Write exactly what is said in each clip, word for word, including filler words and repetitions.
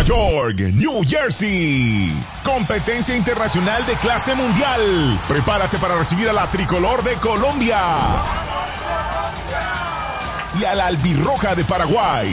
York, New Jersey. Competencia internacional de clase mundial. Prepárate para recibir a la tricolor de Colombia y a la albirroja de Paraguay.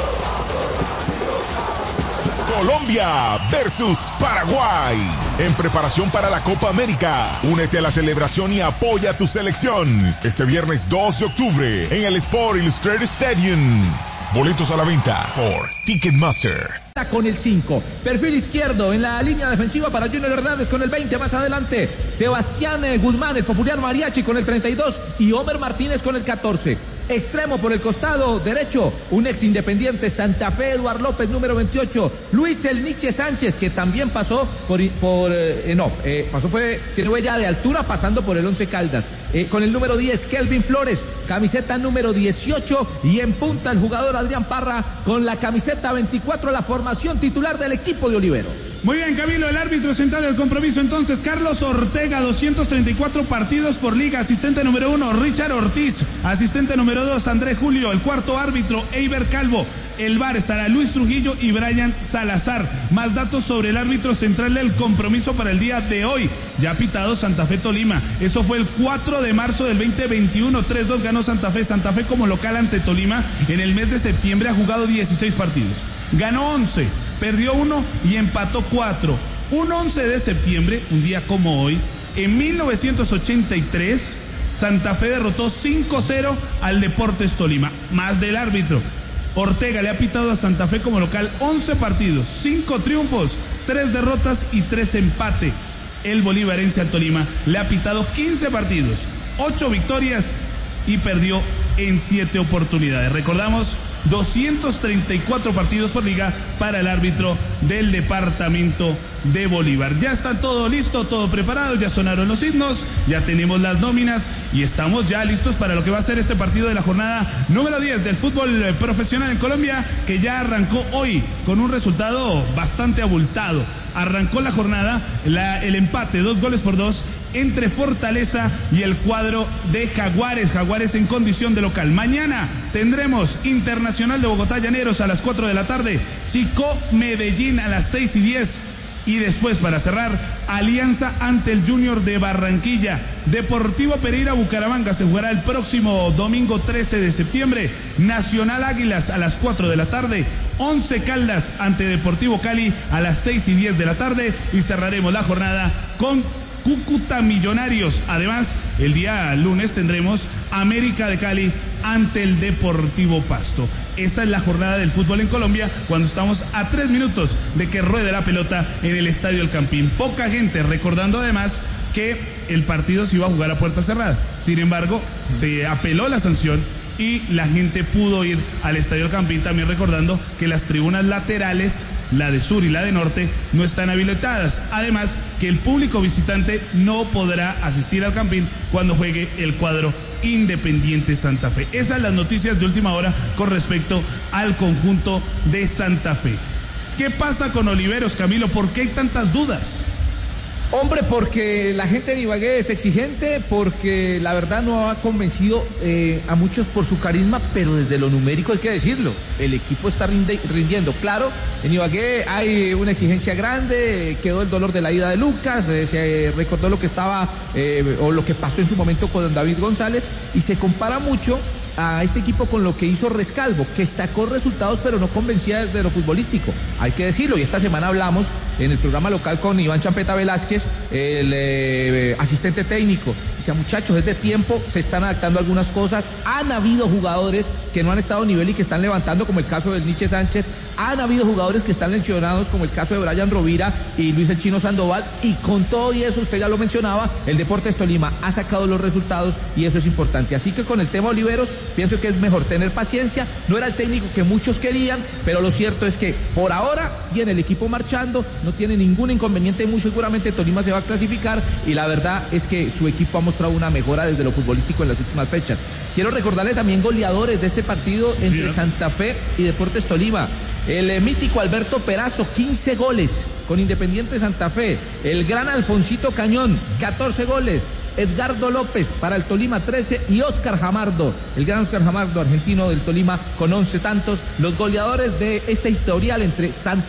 Colombia versus Paraguay. En preparación para la Copa América. Únete a la celebración y apoya a tu selección. Este viernes dos de octubre en el Sport Illustrated Stadium. Boletos a la venta por Ticketmaster. Con el cinco, perfil izquierdo en la línea defensiva para Junior Hernández con el veinte, más adelante Sebastián eh, Guzmán, el popular mariachi, con el treinta y dos, y Homer Martínez con el catorce. Extremo por el costado derecho, un ex Independiente Santa Fe, Eduard López, número veintiocho. Luis El Niche Sánchez, que también pasó por, por eh, no, eh, pasó fue, tiene huella de altura pasando por el Once Caldas. Eh, con el número diez, Kelvin Flores, camiseta número dieciocho, y en punta el jugador Adrián Parra con la camiseta veinticuatro, la formación titular del equipo de Oliveros. Muy bien, Camilo, el árbitro central del compromiso entonces, Carlos Ortega, doscientos treinta y cuatro partidos por liga. Asistente número uno, Richard Ortiz. Asistente número dos, Andrés Julio. El cuarto árbitro, Eiber Calvo. El V A R estará Luis Trujillo y Brian Salazar. Más datos sobre el árbitro central del compromiso para el día de hoy. Ya ha pitado Santa Fe Tolima. Eso fue el cuatro de marzo del veinte veintiuno. tres dos ganó Santa Fe. Santa Fe como local ante Tolima en el mes de septiembre ha jugado dieciséis partidos. Ganó once, perdió uno y empató cuatro. Un once de septiembre, un día como hoy, en mil novecientos ochenta y tres, Santa Fe derrotó cinco cero al Deportes Tolima. Más del árbitro. Ortega le ha pitado a Santa Fe como local once partidos, cinco triunfos, tres derrotas y tres empates. El bolivarense al Tolima le ha pitado quince partidos, ocho victorias y perdió en siete oportunidades. Recordamos, doscientos treinta y cuatro partidos por liga para el árbitro del departamento de Bolívar. Ya está todo listo, todo preparado, ya sonaron los himnos, ya tenemos las nóminas y estamos ya listos para lo que va a ser este partido de la jornada número diez del fútbol profesional en Colombia, que ya arrancó hoy con un resultado bastante abultado. Arrancó la jornada, la, el empate, dos goles por dos, entre Fortaleza y el cuadro de Jaguares, Jaguares en condición de local. Mañana tendremos Internacional de Bogotá Llaneros a las cuatro de la tarde, Chico Medellín a las seis y diez, y después, para cerrar, Alianza ante el Junior de Barranquilla. Deportivo Pereira Bucaramanga se jugará el próximo domingo trece de septiembre. Nacional Águilas a las cuatro de la tarde. Once Caldas ante Deportivo Cali a las seis y diez de la tarde. Y cerraremos la jornada con Cúcuta Millonarios. Además, el día lunes tendremos América de Cali ante el Deportivo Pasto. Esa es la jornada del fútbol en Colombia, cuando estamos a tres minutos de que ruede la pelota en el Estadio El Campín. Poca gente, recordando además que el partido se iba a jugar a puerta cerrada. Sin embargo, se apeló la sanción y la gente pudo ir al Estadio El Campín, también recordando que las tribunas laterales, la de sur y la de norte, no están habilitadas. Además, que el público visitante no podrá asistir al Campín cuando juegue el cuadro Independiente Santa Fe. Esas son las noticias de última hora con respecto al conjunto de Santa Fe. ¿Qué pasa con Oliveros, Camilo? ¿Por qué hay tantas dudas? Hombre, porque la gente de Ibagué es exigente, porque la verdad no ha convencido eh, a muchos por su carisma, pero desde lo numérico hay que decirlo, el equipo está rinde, rindiendo. Claro, en Ibagué hay una exigencia grande, quedó el dolor de la ida de Lucas, eh, se eh, recordó lo que estaba eh, o lo que pasó en su momento con David González, y se compara mucho a este equipo con lo que hizo Rescalvo, que sacó resultados pero no convencía desde lo futbolístico, hay que decirlo. Y esta semana hablamos en el programa local con Iván Champeta Velázquez, el eh, asistente técnico. Dice, muchachos, es de tiempo, se están adaptando algunas cosas, han habido jugadores que no han estado a nivel y que están levantando, como el caso del Niche Sánchez, han habido jugadores que están lesionados, como el caso de Brian Rovira y Luis el Chino Sandoval, y con todo y eso, usted ya lo mencionaba, el Deportes Tolima ha sacado los resultados y eso es importante. Así que con el tema Oliveros, pienso que es mejor tener paciencia. No era el técnico que muchos querían, pero lo cierto es que por ahora tiene el equipo marchando, no tiene ningún inconveniente, muy seguramente Tolima se va a clasificar, y la verdad es que su equipo ha mostrado una mejora desde lo futbolístico en las últimas fechas. Quiero recordarle también goleadores de este partido, sí, entre sí, Santa Fe y Deportes Tolima. El eh, mítico Alberto Perazo, quince goles con Independiente Santa Fe. El gran Alfonsito Cañón, catorce goles. Edgardo López para el Tolima, trece, y Óscar Jamardo, el gran Óscar Jamardo, argentino del Tolima, con once tantos. Los goleadores de este historial entre Santa